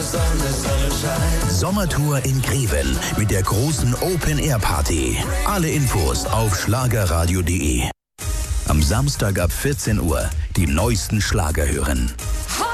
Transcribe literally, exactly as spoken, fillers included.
Sonne, Sonne scheint. Sommertour in Greven mit der großen Open-Air-Party. Alle Infos auf schlagerradio punkt de. Am Samstag ab vierzehn Uhr die neuesten Schlager hören.